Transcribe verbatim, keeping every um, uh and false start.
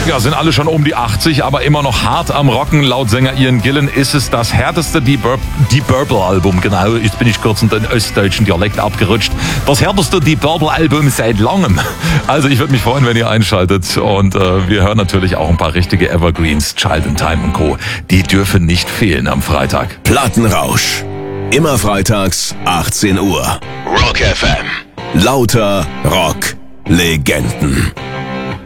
Ja, sind alle schon um die achtzig, aber immer noch hart am Rocken. Laut Sänger Ian Gillan ist es das härteste Deep Purple-Album. Genau, jetzt bin ich kurz in den ostdeutschen Dialekt abgerutscht. Das härteste Deep Purple-Album seit langem. Also ich würde mich freuen, wenn ihr einschaltet. Und äh, wir hören natürlich auch ein paar richtige Evergreens, Child in Time und Co. Die dürfen nicht fehlen am Freitag. Plattenrausch. Immer freitags, achtzehn Uhr. Rock F M. Lauter Rock-Legenden.